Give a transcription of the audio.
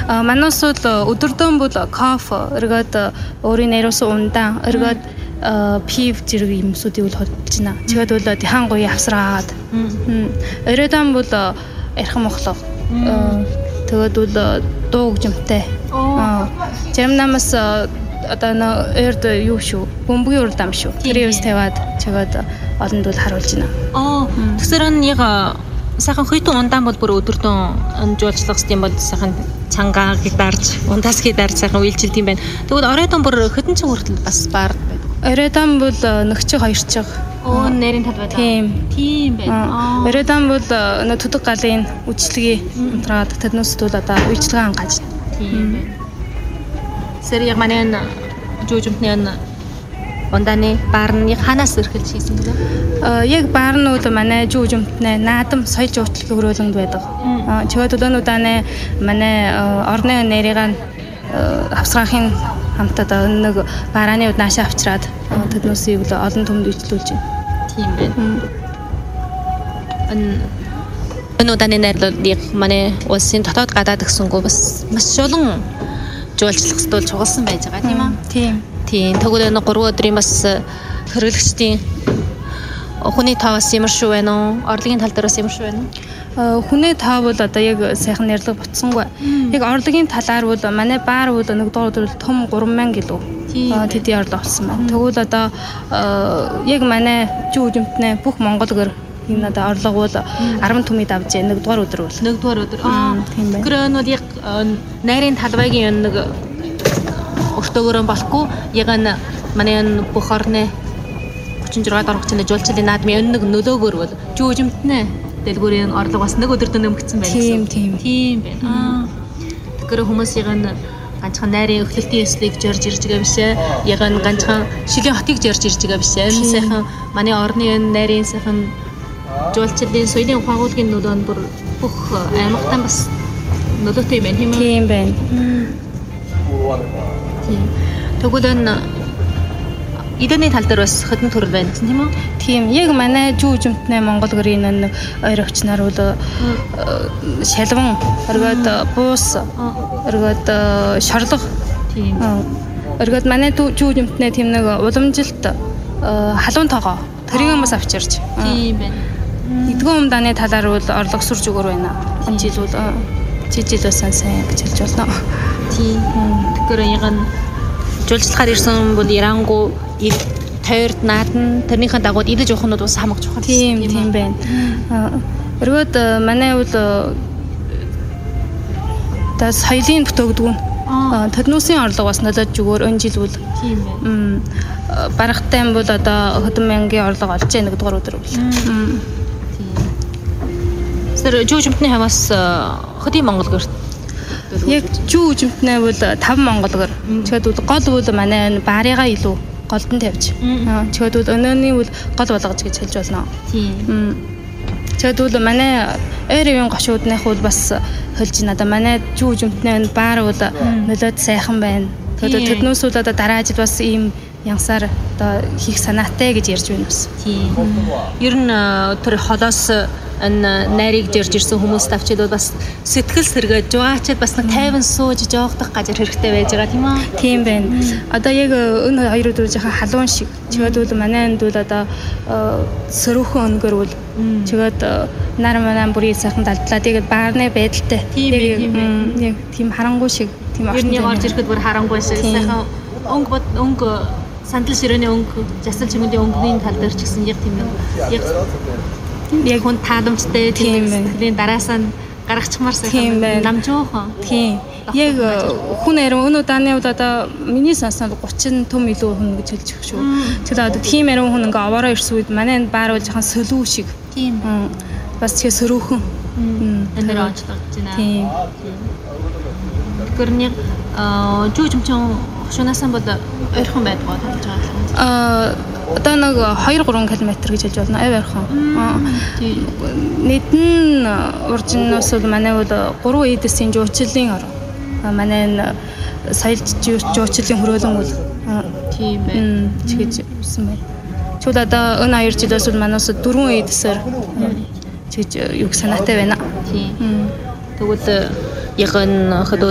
Манайс бол өдөрдөн бол кофе эргээд өөрийн нэрээс ундаан эргээд пив зэрэг юмсуудыг бол hodж байна. Тэгээд бол дихан гоё авсраад. Өрөөдөн бол ярхан мохлог. Тэгээд бол дуу хөгжимтэй. Зарим намаас одоо эрд юу шүү. Бөмбөгийн урд ам шүү. Тэрээс тавиад чагаад олонд бол харуулж байна. Тэгэхээр нэг сайхан хөйтөн ундаан бол бүр өдөрдөн жуулчлах гэм бол сайхан чангааг дарж, ундасгийг дарж сайхан үйлчилт юм байна. Тэгвэл оройдон бүр хөдөн цэг хүртэл бас баар байдаг. Оройдон бол нөгчиг хоёрчиг. Нэрийн тал байдаг. Тийм байна. Оройдон бол төдөг галын үйлчлэгийг унтраад тэднээс бол одоо үйлчлэгээ ангааж. Тийм байна. Сэр яг манай жуужмтны ундааны баарны ханаас өрхөлж хийсэн гэдэг. Яг баарнууд манай жуужмтны наадам соёл жуулчлалын хөрөөлөнд байдаг. Чигэд төлөөнүүдээ манай орны нэрийг авсгаахын хамтад нэг барааны уд наашаа авчираад тэднүүсийг олон түмэнд үйлчлүүлж байна. Тийм байна. Өнөөдрийн нэрлэлийг манай улсын дотоод гадаад гисэнгүү бас маш шулан жуулчлах зүйл чугалсан байж байгаа тийм үү? Тийм. Тэгвэл энэ 3 өдрийн бас хэрэглэгчдийн хүний тоо бас ямар шүү байна уу? Орлогын тал дээр бас ямар шүү байна уу? Хүний тоо бол одоо яг сайхан нэрлэг буцсангүй. Яг орлогын талаар бол манай баар бол нэг дугаар том 3000 гэлөө. Тэдний орлого болсон байна. Тэгвэл одоо яг манай жуужмтны бүх Монгол энэ одоо орлого бол 10 түмэд авч нэг дугаар өдөр бол. Нэг дугаар өдөр. Тийм байна. Гэрэнүүд яг найрын талбайгийн нэг өртөөгөрөн болохгүй яг манай бүх орны 36 доргочны жуулчлалын наадмын нэг нөлөөгөр бол жуужмтны дэлгүүрийн орлого бас нэг өдөртөө нэмэгдсэн байна. Тийм байна. Тэгэхээр хүмүүс яг ганцхан найрын өхлөлтийн ёслыг зорж ирж байгаа биш ээ. Яг ганцхан шилийн хотыг зорж ирж байгаа биш ээ. Энэ сайхан манай орны найрын сайхан жуулчлалын соёлын ухаагуулгын нөлөөнд бүр бүх аймагтаа бас нөлөөтэй юм байна тийм үү? Тийм байна. Тэгвэл энэ эдний тал дээр бас хөдөн төрөл байна гэсэн тийм үү? Тийм. Яг манай жуужмтны Монгол гэрийн нэг ойр өвчнөр бол шалван, өргөд буус, өргөд шорлого. Тийм. Өргөд манай жуужмтны тийм нэг уламжилт халуун тоогоо тэрийг бас авчирч. Тийм байна. Эдгээр умдааны талаар бол орлого сурж өгөр байна. Энэ жил бол жижиг сайн гэж хэлж болно. Тийм. Тэгэхээр яг жуулчлахаар ирсэн бол Ирангу тойрд наадан тэрнийхэн дагууд идэж явахнууд бас хамаг чухал. Тийм байна. Өргөд манай бол та соёлын бүтээгдэхүүн тэрнүүсийн орлого бас нөлөөж өгөр энэ жил бол. Тийм байна. Барахтай бол одоо хөдөн мянгийн орлого олж нэг дугаар өдөр бол. Сэр жуужмтны хамаас хөдийн Монгол гэрт яг жуужмтны бол 5 Монгол гэр. Тэгэхэд бол гол бол манай баарыгаа илүү голдон тавьж. Тэгэхэд бол өнөөний бол гол болгож гэж хэлж болно. Тийм. Тэгэхэд бол манай ойрын гошуудных бол бас хэлж байна. Одоо манай жуужмтны баар бол нөлөөд сайхан байна. Тэгэхээр тэднээс бол одоо дараа жил бас ийм янсаар одоо хийх санаатай гэж ярьж байна бас. Тийм. Ер нь тэр холоос энэ найрыг жирж ирсэн хүмүүст авчид бас сэтгэл сэргээд жугаачаад бас нэг тайван сууж жоогдох газар хэрэгтэй байж байгаа тийм үү? Тийм байна. Одоо яг энэ хоёр өдөр жоохон халуун шиг. Чигэд бол манай энд бол одоо сөрөөхөн өнгөр бол чигэд нар манай бүрийн сайхан далдлаа. Тэгээд баарны байдалтай. Яг тийм харангуй шиг тийм орчин. Ер нь орж ирэхэд бүр харангуй шиг сайхан өнгө сандал ширээний өнгө, жасал чимээний өнгөний тал дээр ч гэсэн яг тийм яг хүн таадамжтай тийм байна. Дараасаа гаргачихмаар сайхан намжуухан. Тийм. Яг хүн арим өнөө дааны удаа одоо миний сонснол 30 түм илүү хүн гэж хэлж өгч шүү. Тэгэхээр одоо тийм арим хүн ингээ овоороо ирсэн үед манай энэ баар бол жоохон сөлүү шиг. Тийм. Бас тэгээ сөрөөхөн. Энэ онцлог байна. Тийм. Тэгэхээр нэг жуужмчин хошуунаас бол ойрхон байдгаа болж байгаа. Одоо нэг 2-3 км гэж хэлж болно. Ойрхон. Нийтэн уржинаас бол манай бол 3 эдэсийн жуулчлалын ор. Манай энэ соёл жуулчлалын хөрөөлөн бол тийм байна. Чигэж ирсэн байна. Чүүд одоо энэ 2 жилээс бол манаас 4 эдэсээр чигэж юу санаатай байна. Тийм. Тэгвэл яг энэ